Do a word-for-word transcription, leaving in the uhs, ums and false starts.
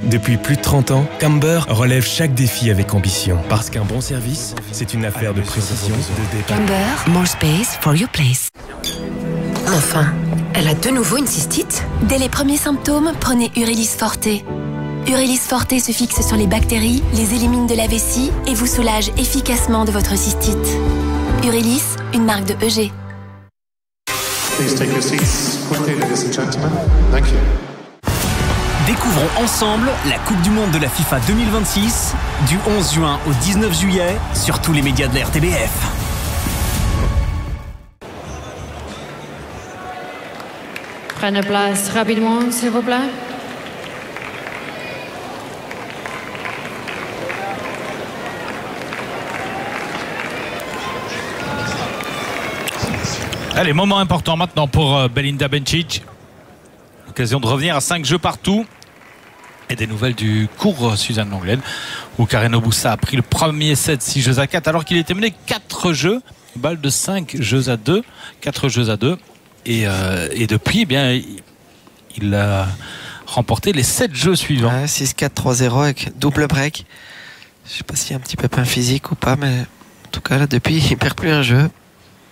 Depuis plus de trente ans, Camber relève chaque défi avec ambition. Parce qu'un bon service, c'est une affaire de précision, de départ. Camber, more space for your place. Enfin, elle a de nouveau une cystite? Dès les premiers symptômes, prenez Urelis Forte. Urelis Forte se fixe sur les bactéries, les élimine de la vessie et vous soulage efficacement de votre cystite. Urelis, une marque de E G. Please take your seats quickly, ladies and gentlemen. Thank you. Découvrons ensemble la Coupe du Monde de la FIFA deux mille vingt-six du onze juin au dix-neuf juillet sur tous les médias de la R T B F. Prenez place rapidement, s'il vous plaît. Allez, moment important maintenant pour Belinda Bencic. L'occasion de revenir à cinq jeux partout. Et des nouvelles du cours Suzanne Lenglen, où Karen Boussa a pris le premier set six jeux à quatre, alors qu'il était mené quatre jeux, balle de cinq jeux à deux, quatre jeux à deux. Et, euh, et depuis, eh bien, il a remporté les sept jeux suivants. Ouais, six quatre trois zéro avec double break. Je sais pas s'il y a un petit pépin physique ou pas, mais en tout cas, là, depuis, il perd plus un jeu.